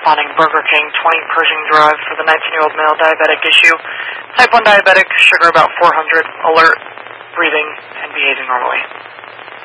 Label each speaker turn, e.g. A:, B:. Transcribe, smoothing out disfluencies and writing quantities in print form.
A: corresponding Burger King 20 Pershing Drive for the 19-year-old male diabetic issue. Type 1 diabetic, sugar about 400, alert, breathing, and behaving normally.